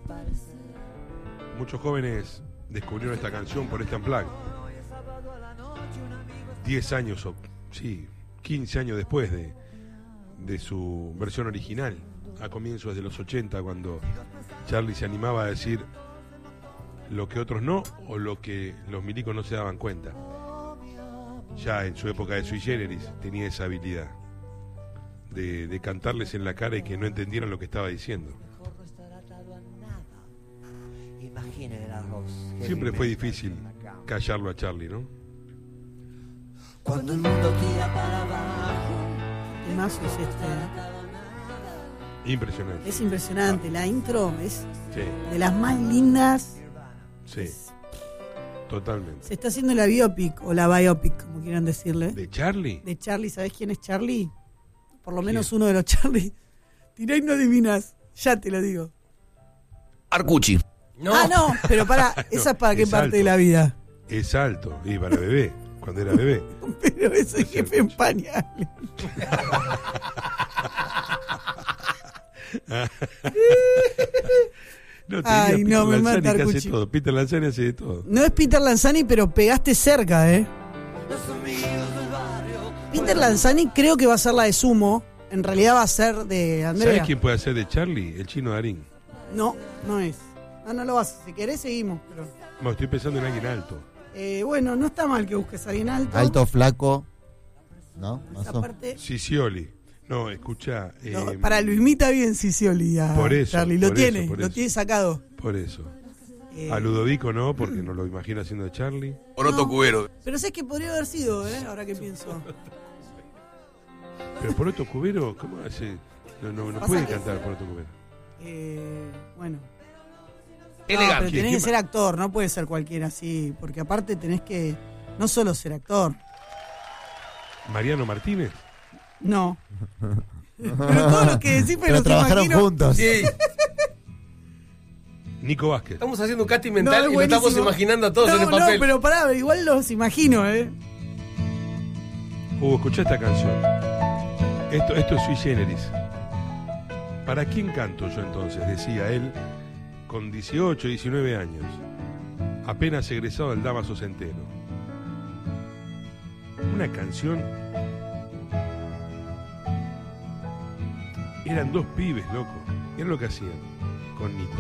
Muchos jóvenes descubrieron esta canción por este Unplugged. 10 años, o sí, 15 años después de su versión original, a comienzos de los 80, cuando Charlie se animaba a decir lo que otros no, o lo que los milicos no se daban cuenta. Ya en su época de Sui Generis tenía esa habilidad de cantarles en la cara y que no entendieran lo que estaba diciendo. Siempre fue difícil callarlo a Charlie, ¿no? Cuando el mundo tira para abajo. ¿Qué más es este? Impresionante. Es impresionante, la intro es Sí, de las más lindas. sí, totalmente. Se está haciendo la biopic o la biopic, como quieran decirle. ¿De Charlie? De Charlie, ¿sabés quién es Charlie? Por lo menos ¿Quién? uno de los Charlie. Tirá y no adivinas, ya te lo digo. Arcucci. No. Ah, no, pero para, ¿esa es para qué es parte alto. de la vida? Es alto, y para bebé, cuando era bebé. Pero ese jefe en pañales. No, Ay, tenía no, me Peter mata Lanzani que hace Arcucci. todo. Peter Lanzani hace de todo. No es Peter Lanzani, pero pegaste cerca, ¿eh? Peter Lanzani creo que va a ser la de Sumo. En realidad va a ser de Andrea. ¿Sabes quién puede hacer de Charlie? El Chino Darín. No, no es. No lo vas. Si querés, seguimos. Pero... No, estoy pensando en alguien alto. Bueno, no está mal que busques a alguien alto. Alto, flaco. ¿No? Esa Mazo. parte... Sisioli. No, escucha. No, para, lo imita bien Sisioli a Por eso, Charlie. Lo por tiene, eso, por lo eso. tiene sacado. Por eso. A Ludovico no, porque no lo imagino haciendo de Charlie. Oroto No. Cubero. Pero sé que podría haber sido, ahora que pienso. Pero Poroto Cubero, ¿cómo hace? No Pasa puede que- cantar Poroto Cubero. Bueno. Elegante. No, pero tenés ¿Quién que ser actor, no puede ser cualquiera así. Porque aparte tenés que no solo ser actor. Mariano Martínez. No. Pero todo lo que decís, Pero los trabajaron imagino. juntos. Sí, Nico Vázquez. estamos haciendo un casting No, mental es y lo estamos buenísimo. imaginando a todos en el No, papel. pero pará, igual los imagino, Escuchá esta canción. Esto es Sui Generis. ¿Para quién canto yo entonces? Decía él, con 18, 19 años, apenas egresado del Damaso Centeno. Una canción. Eran dos pibes, loco. Era lo que hacían con Nico.